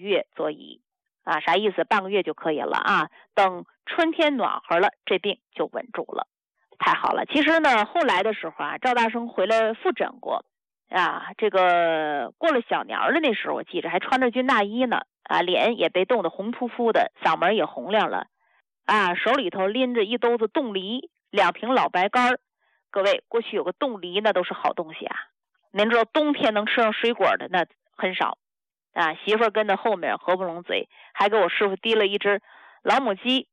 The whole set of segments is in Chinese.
月佐以啊，啥意思？半个月就可以了啊。等春天暖和了，这病就稳住了。太好了。其实呢，后来的时候啊，赵大生回来复诊过啊，这个过了小年的那时候，我记着还穿着军大衣呢啊，脸也被冻得红扑扑的，嗓门也洪亮了啊，手里头拎着一兜子冻梨，2瓶老白干。各位，过去有个冻梨那都是好东西啊，您知道冬天能吃上水果的那很少啊。媳妇儿跟在后面合不拢嘴，还给我师傅提了一只老母鸡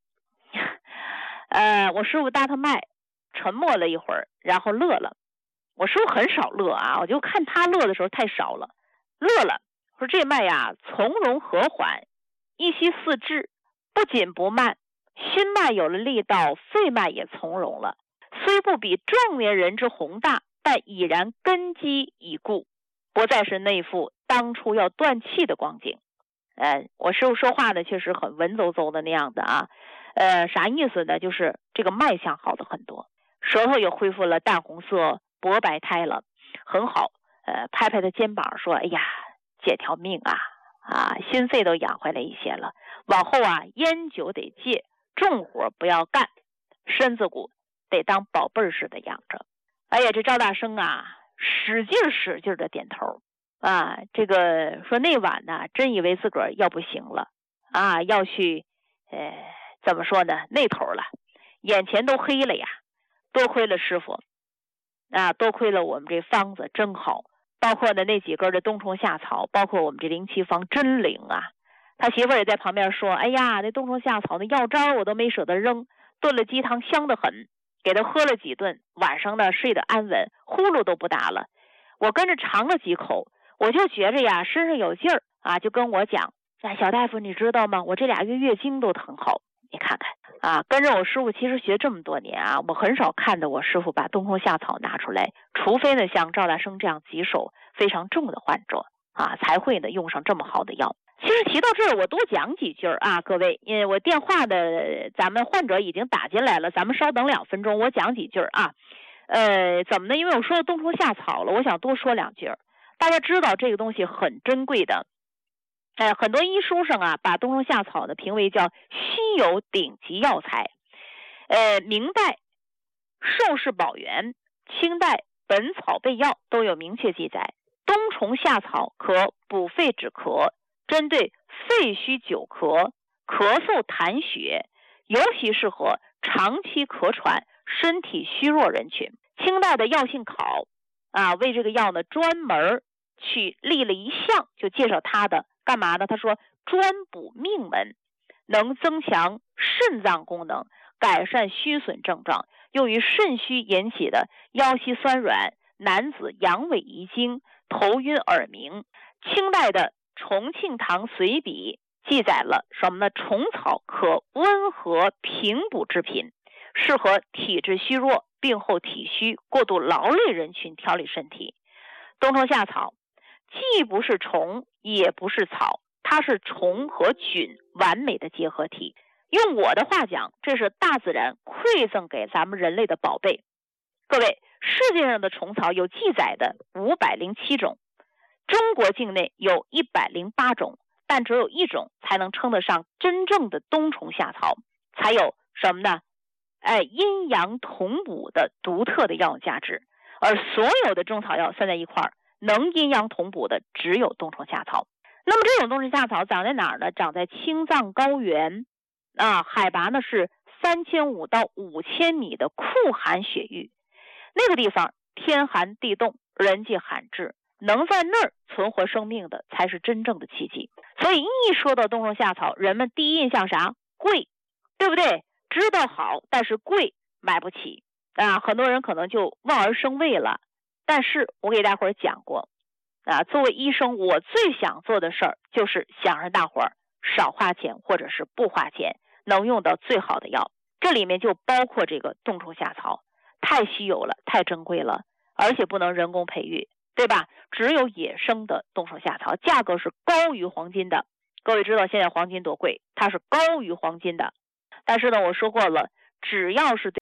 我师傅搭他脉，沉默了一会儿，然后乐了。我师傅很少乐啊，我就看他乐的时候太少了，乐了，说这脉呀从容和缓，一息四至，不紧不慢，心脉有了力道，肺脉也从容了，虽不比壮年人之宏大，但已然根基已固，不再是那副当初要断气的光景。我师傅说话呢确实很文绉绉的那样的啊，啥意思呢？就是这个脉象好了很多，舌头也恢复了淡红色，薄白苔了，很好。拍拍他肩膀说：“哎呀，借条命啊，心肺都养回来一些了。往后啊，烟酒得戒，重活不要干，身子骨得当宝贝似的养着。”哎呀，这赵大生啊，使劲的点头啊。这个说那晚呢，真以为自个儿要不行了啊，要去怎么说呢，那头了，眼前都黑了呀。多亏了师傅啊，多亏了我们这方子真好，包括呢那几根的冬虫夏草，包括我们这灵气方真灵啊。他媳妇儿也在旁边说：“哎呀，那冬虫夏草那药渣我都没舍得扔，炖了鸡汤香得很，给他喝了几顿，晚上呢睡得安稳，呼噜都不打了。我跟着尝了几口，我就觉着呀身上有劲儿啊，就跟我讲，小大夫你知道吗？我这2月月经都很好。你看看啊，跟着我师傅其实学这么多年啊，我很少看到我师傅把冬虫夏草拿出来，除非呢像赵大生这样棘手非常重的患者啊，才会呢用上这么好的药。其实提到这儿，我多讲几句啊，各位，因为我电话的咱们患者已经打进来了，咱们稍等2分钟，我讲几句啊。怎么呢？因为我说了冬虫夏草了，我想多说2句。大家知道这个东西很珍贵的，很多医书上啊，把冬虫夏草呢评为叫稀有顶级药材。明代《寿氏宝源》、清代《本草备药》都有明确记载，冬虫夏草可补肺止咳，针对肺虚久咳、咳嗽痰血，尤其适合长期咳喘、身体虚弱人群。清代的药性考啊，为这个药呢专门去立了一项，就介绍它的干嘛呢？他说专补命门，能增强肾脏功能，改善虚损症状，用于肾虚引起的腰膝酸软、男子阳痿遗精、头晕耳鸣。清代的重庆堂随笔记载了什么呢？虫草可温和平补之品，适合体质虚弱、病后体虚、过度劳累人群调理身体。冬虫夏草既不是虫也不是草，它是虫和菌完美的结合体。用我的话讲，这是大自然馈赠给咱们人类的宝贝。各位，世界上的虫草有记载的507种，中国境内有108种，但只有1种才能称得上真正的冬虫夏草，才有什么呢？阴阳同补的独特的药用价值。而所有的中草药算在一块儿，能阴阳同补的只有冬虫夏草。那么这种冬虫夏草长在哪儿呢？长在青藏高原啊，海拔呢是3500到5000米的酷寒雪域。那个地方天寒地冻，人迹罕至，能在那儿存活生命的才是真正的奇迹。所以一说到冬虫夏草，人们第一印象啥？贵，对不对？知道好，但是贵，买不起啊，很多人可能就望而生畏了。但是我给大伙儿讲过啊，作为医生，我最想做的事儿就是想让大伙儿少花钱，或者是不花钱，能用到最好的药。这里面就包括这个冬虫夏草，太稀有了，太珍贵了，而且不能人工培育，对吧？只有野生的冬虫夏草，价格是高于黄金的。各位知道现在黄金多贵，它是高于黄金的。但是呢，我说过了，只要是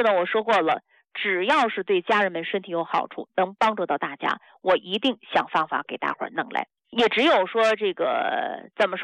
对家人们身体有好处，能帮助到大家，我一定想方法给大伙儿弄来。也只有说这个怎么说